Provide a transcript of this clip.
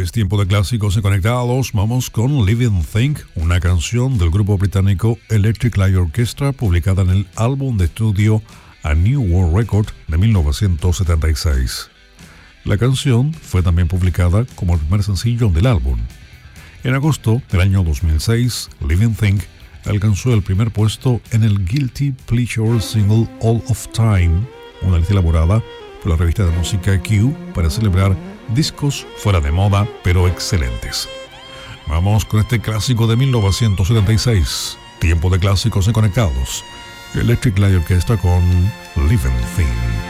Es tiempo de clásicos y conectados. Vamos con Living Thing, una canción del grupo británico Electric Light Orchestra publicada en el álbum de estudio A New World Record de 1976. La canción fue también publicada como el primer sencillo del álbum. En agosto del año 2006, Living Thing alcanzó el primer puesto en el Guilty Pleasure Single All of Time, una lista elaborada por la revista de música Q para celebrar discos fuera de moda pero excelentes. Vamos con este clásico de 1976, tiempo de clásicos y conectados. Electric Light Orchestra con Living Thing.